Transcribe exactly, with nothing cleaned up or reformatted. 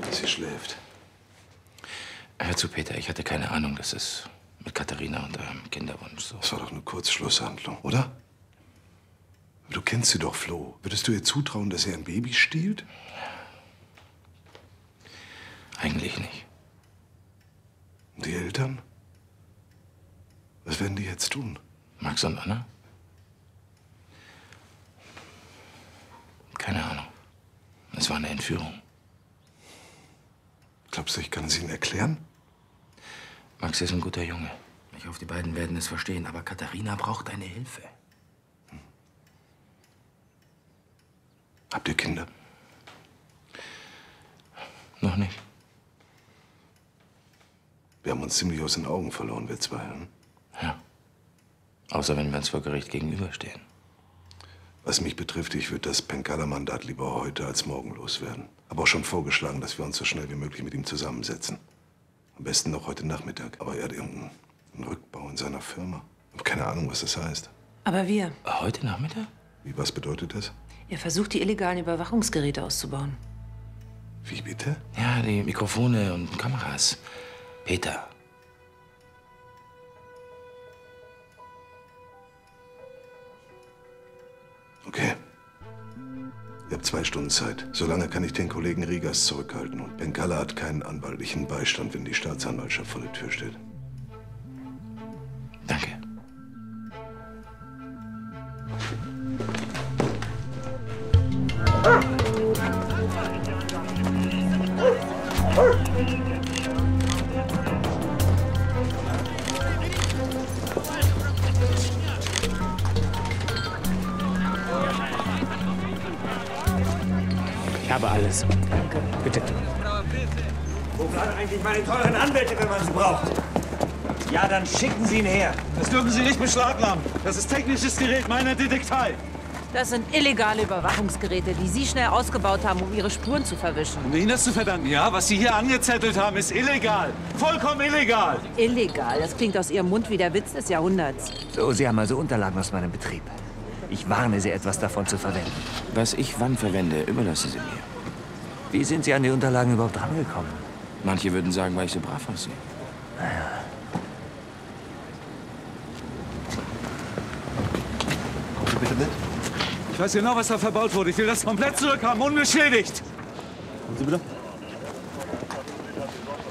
Sie schläft. Hör zu, Peter, ich hatte keine Ahnung, dass es mit Katharina und eurem Kinderwunsch so... Das war doch eine Kurzschlusshandlung, oder? Du kennst sie doch, Flo. Würdest du ihr zutrauen, dass sie ein Baby stiehlt? Eigentlich nicht. Und die Eltern? Was werden die jetzt tun? Max und Anna? Keine Ahnung. Es war eine Entführung. Glaubst du, ich kann es ihnen erklären? Max ist ein guter Junge. Ich hoffe, die beiden werden es verstehen. Aber Katharina braucht deine Hilfe. Hm. Habt ihr Kinder? Noch nicht. Wir haben uns ziemlich aus den Augen verloren, wir zwei. Hm? Ja. Außer wenn wir uns vor Gericht gegenüberstehen. Was mich betrifft, ich würde das Penkala-Mandat lieber heute als morgen loswerden. Habe auch schon vorgeschlagen, dass wir uns so schnell wie möglich mit ihm zusammensetzen. Am besten noch heute Nachmittag. Aber er hat irgendeinen Rückbau in seiner Firma. Ich habe keine Ahnung, was das heißt. Aber wir? Heute Nachmittag? Wie, was bedeutet das? Er versucht, die illegalen Überwachungsgeräte auszubauen. Wie bitte? Ja, die Mikrofone und Kameras. Peter. Okay. Ihr habt zwei Stunden Zeit. Solange kann ich den Kollegen Rigas zurückhalten. Und Penkala hat keinen anwaltlichen Beistand, wenn die Staatsanwaltschaft vor der Tür steht. Danke. Ich habe alles. Danke. Bitte. Wo bleiben eigentlich meine teuren Anwälte, wenn man sie braucht? Ja, dann schicken Sie ihn her. Das dürfen Sie nicht beschlagnahmen. Das ist technisches Gerät meiner Detektei. Das sind illegale Überwachungsgeräte, die Sie schnell ausgebaut haben, um Ihre Spuren zu verwischen. Um Ihnen das zu verdanken, ja? Was Sie hier angezettelt haben, ist illegal. Vollkommen illegal. Illegal? Das klingt aus Ihrem Mund wie der Witz des Jahrhunderts. So, Sie haben also Unterlagen aus meinem Betrieb. Ich warne Sie, etwas davon zu verwenden. Was ich wann verwende, überlassen Sie mir. Wie sind Sie an die Unterlagen überhaupt rangekommen? Manche würden sagen, weil ich so brav aussehe. Naja. Kommt ihr bitte mit? Ich weiß genau, was da verbaut wurde. Ich will das komplett zurückhaben, unbeschädigt. Kommen Sie bitte.